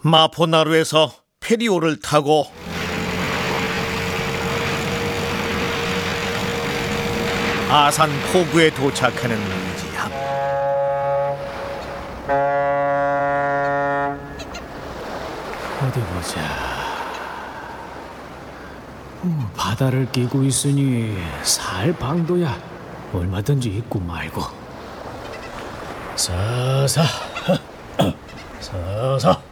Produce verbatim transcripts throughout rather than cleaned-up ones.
마포나루에서 페리오를 타고 아산 포구에 도착하는 이지함. 어디 보자. 어, 바다를 끼고 있으니 살 방도야 얼마든지 있고 말고. 서서 서서.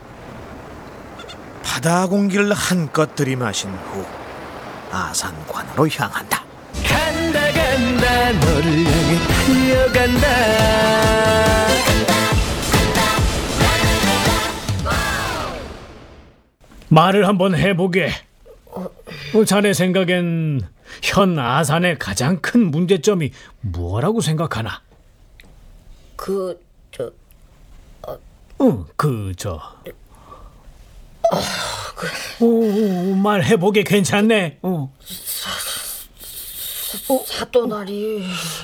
바다 공기를 한껏 들이마신 후 아산관으로 향한다. 간다 간다 너를 향해 달려간다. 말을 한번 해보게. 어, 자네 생각엔 현 아산의 가장 큰 문제점이 뭐라고 생각하나? 그... 저... 응, 그... 저... 어, 그... 어, 말해보게. 괜찮네. 어. 사또나리...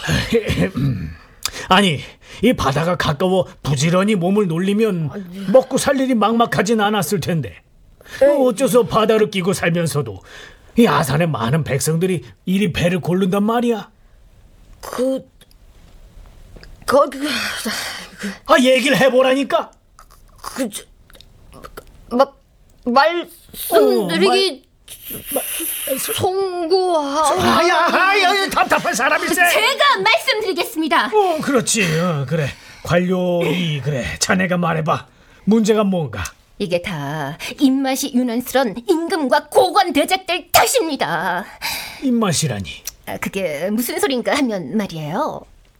아니, 이 바다가 가까워 부지런히 몸을 놀리면 아니... 먹고 살 일이 막막하진 않았을 텐데 어째서 바다를 끼고 살면서도 이 아산의 많은 백성들이 이리 배를 고른단 말이야? 그... 거기... 그... 아, 얘기를 해보라니까. 그... 저... 마... 말씀드리기... 어, 말... 송구하... 아야, 아야, 답답한 사람일세. 제가 말씀드리겠습니다. 어, 그렇지. 어, 그래. 관료이, 그래. 자네가 말해봐. 문제가 뭔가? 이게 다 입맛이 유난스런 임금과 고관 대작들 탓입니다. 입맛이라니? 아, 그게 무슨 소린가 하면 말이에요.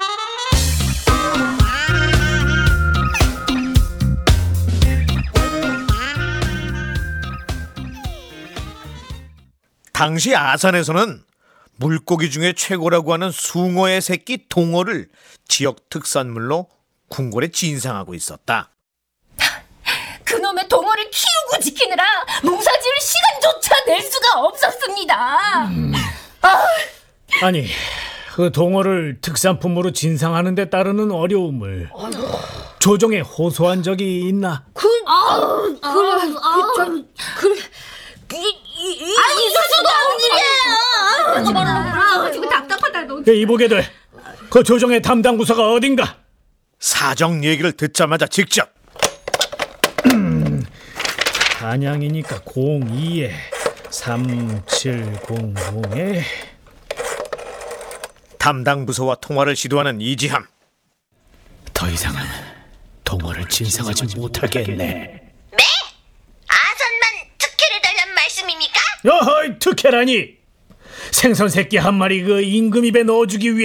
당시 아산에서는 물고기 중에 최고라고 하는 숭어의 새끼 동어를 지역 특산물로 궁궐에 진상하고 있었다. 그놈의 동어를 키우고 지키느라 농사지을 시간조차 낼 수가 없었습니다. 음. 아. 아니, 그 동어를 특산품으로 진상하는 데 따르는 어려움을 아이고. 조정에 호소한 적이 있나? 그... 아, 그래... 아, 그, 참... 그래... 아, 있을 수도 없는 일이에요. 아, 지금 답답하다. 너. 이보게들, 그 조정의 담당 부서가 어딘가? 사정 얘기를 듣자마자 직접 한양이니까 공이에 삼칠공공에 담당 부서와 통화를 시도하는 이지함. 더 이상은 동어를 진상하지 못하겠네. 네? 아산만 특혜를 달란 말씀입니까? 어허이, 특혜라니. 생선 새끼 한 마리 그 임금 입에 넣어주기 위해